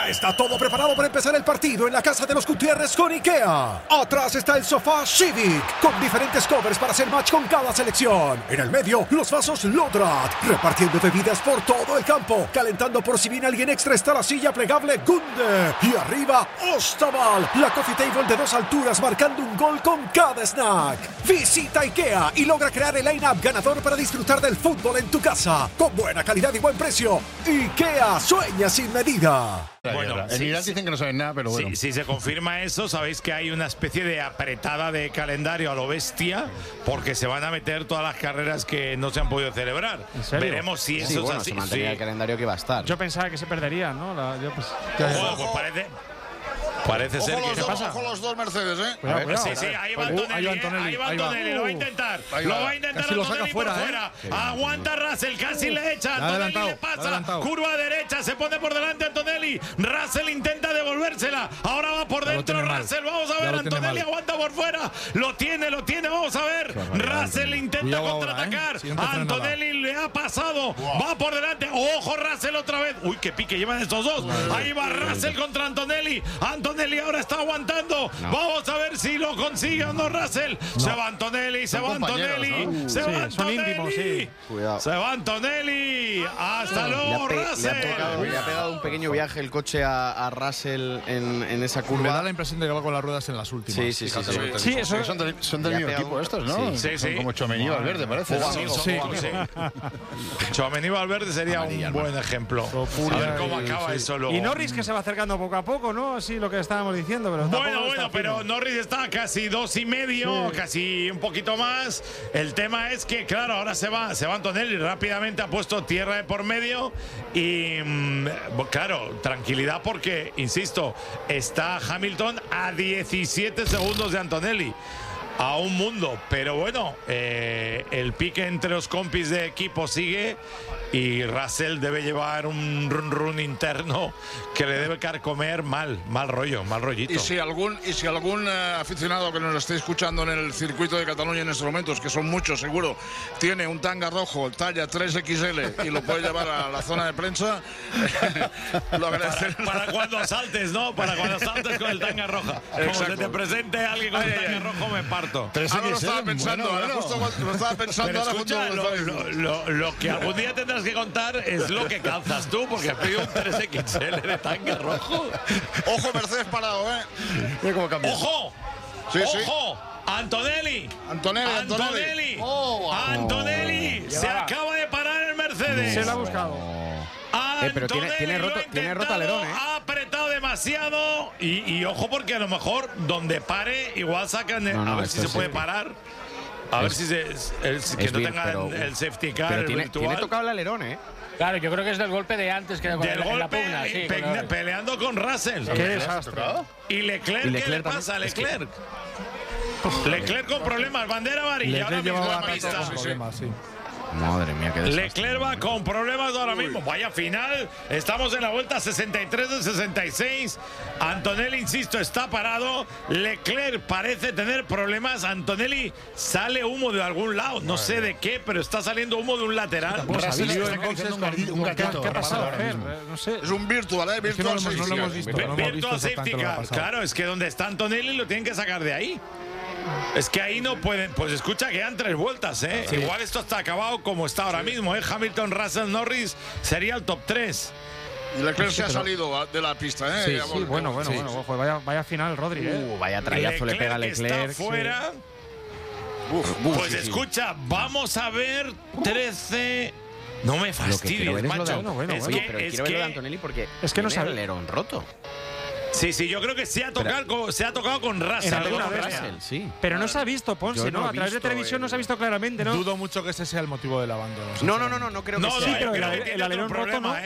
Ya está todo preparado para empezar el partido en la casa de los Gutiérrez con IKEA. Atrás está el sofá Civic, con diferentes covers para hacer match con cada selección. En el medio, los vasos Lodrat, repartiendo bebidas por todo el campo. Calentando por si viene alguien extra está la silla plegable Gunde. Y arriba, Ostaval, la coffee table de 2 alturas marcando un gol con cada snack. Visita IKEA y logra crear el line-up ganador para disfrutar del fútbol en tu casa. Con buena calidad y buen precio. IKEA, sueña sin medida. Bueno, en Irán dicen que no saben nada, pero bueno. Si se confirma eso, sabéis que hay una especie de apretada de calendario a lo bestia, porque se van a meter todas las carreras que no se han podido celebrar. Veremos si eso es así. Se mantenía el calendario que va a estar. Yo pensaba que se perdería, ¿no? Pues parece ser que... ¿Qué pasa? Ojo los dos Mercedes, ¿eh? Cuidado. Sí, ahí va Antonelli, lo va a intentar. Lo va a intentar Antonelli por fuera. Aguanta Russell, casi le echa. Antonelli le pasa. Curva derecha, se pone por delante Antonelli. Russell intenta devolvérsela. Ahora va por dentro Russell. Vamos a ver, Antonelli aguanta por fuera. Lo tiene, vamos a ver. Russell intenta contraatacar. Antonelli le ha pasado. Va por delante. Ojo Russell otra vez. Uy, qué pique llevan estos dos. Ahí va Russell contra Antonelli. Antonelli ahora está aguantando. Vamos a ver si lo consigue o no Russell. Se va Antonelli, se va Antonelli. Se va Antonelli. Se va Antonelli. Hasta luego, Russell. Le ha pegado un pequeño viaje el coche a Russell en esa curva. Me da la impresión de que va con las ruedas en las últimas. Sí, Son del mismo equipo estos, ¿no? Sí. Son como Tchouaméni y Valverde, parece. Sí. Tchouaméni y Valverde sería un buen ejemplo. A ver cómo acaba eso luego. Y Norris que se va acercando poco a poco, ¿no? Así lo que estábamos diciendo. Pero bueno, pero Norris está casi 2,5, casi un poquito más. El tema es que, claro, ahora se va Antonelli, rápidamente ha puesto tierra de por medio y, claro, tranquilidad porque, insisto, está Hamilton a 17 segundos de Antonelli. A un mundo, pero bueno, el pique entre los compis de equipo sigue y Russell debe llevar un run interno que le debe carcomer mal rollito. Y si algún aficionado que nos esté escuchando en el circuito de Cataluña en estos momentos, que son muchos seguro, tiene un tanga rojo talla 3XL y lo puede llevar a la zona de prensa, lo agradeceré. Para cuando saltes, ¿no? Para cuando saltes con el tanga roja. Como se te presente alguien con el tanga rojo, me parto. Ahora lo estaba pensando, lo estaba pensando. Pero ahora escucha, lo que algún día tendrás que contar es lo que calzas tú, porque has pedido un 3XL de tanga rojo. Ojo, Mercedes parado, ¿eh? Mira cómo cambia. ¡Ojo! Sí. ¡Ojo! Antonelli. Antonelli. Se acaba de parar el Mercedes. Se lo ha buscado. Pero tiene roto alerón, ¿eh? Ha apretado demasiado y ojo porque a lo mejor donde pare igual sacan a ver si se puede parar. A ver si que no tenga el safety car. Pero tiene tocado el alerón, ¿eh? Claro, yo creo que es del golpe de antes que en la pugna. Sí, peleando con Russell. Qué desastre. ¿Y Leclerc qué le pasa a Leclerc? Leclerc con problemas, bandera amarilla ahora mismo en la pista. Madre mía, qué desastre. Leclerc va con problemas ahora mismo. Vaya final. Estamos en la vuelta 63 de 66. Antonelli, insisto, está parado. Leclerc parece tener problemas. Antonelli sale humo de algún lado. No sé de qué, pero está saliendo humo de un lateral. ¿Qué ha pasado? No sé. Es un virtual, ¿eh? Virtual safety car. No lo hemos visto. Virtual safety car. Claro, es que donde está Antonelli lo tienen que sacar de ahí. Es que ahí no pueden. Pues escucha, quedan 3 vueltas, ¿eh? Sí. Igual esto está acabado como está ahora mismo, ¿eh? Hamilton, Russell, Norris sería el top 3. Y Leclerc se ha salido de la pista, ¿eh? Sí, bueno, ojo, vaya final, Rodri, ¿eh? Vaya trayazo le pega a Leclerc. Está fuera. Pues escucha, vamos a ver 13. No me fastidies, macho. Pero quiero ver lo de Antonelli porque es que no sabe el alerón roto. Sí, yo creo que se ha tocado con Russell. Sí. Pero no se ha visto, Ponce, ¿no? A través de televisión no se ha visto claramente, ¿no? Dudo mucho que ese sea el motivo del abandono. No creo que sea. Sí, pero el alerón roto, ¿no?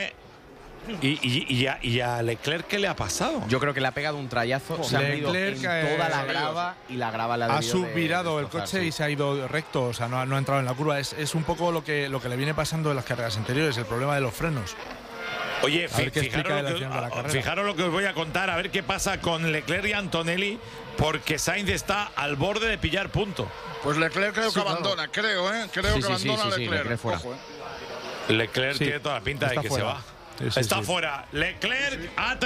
¿Y a Leclerc qué le ha pasado? Yo creo que le ha pegado un trayazo, se ha ido en toda la grava y la grava la ha subvirado el coche y se ha ido recto, o sea, no ha entrado en la curva. Es un poco lo que le viene pasando en las carreras anteriores, el problema de los frenos. Oye, fijaros lo que os voy a contar, a ver qué pasa con Leclerc y Antonelli, porque Sainz está al borde de pillar punto. Pues Leclerc creo que abandona, creo que abandona Leclerc. Fuera. Leclerc tiene toda la pinta de que se va. Está fuera. Leclerc ha